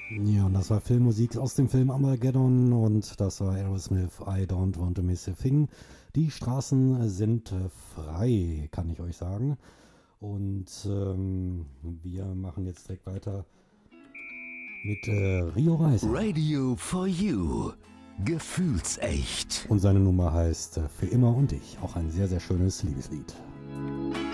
Ja, und das war Filmmusik aus dem Film Armageddon und das war Aerosmith, I Don't Want to Miss a Thing. Die Straßen sind frei, kann ich euch sagen. Und wir machen jetzt direkt weiter mit Rio Reiser. Radio for You. Gefühlsecht. Und seine Nummer heißt Für immer und ich. Auch ein sehr, sehr schönes Liebeslied.